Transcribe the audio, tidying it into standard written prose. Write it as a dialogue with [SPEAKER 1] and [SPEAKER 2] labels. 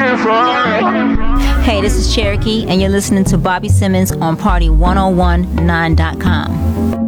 [SPEAKER 1] Hey, this is Cherokee, and you're listening to Bobby Simmons on Party1019.com.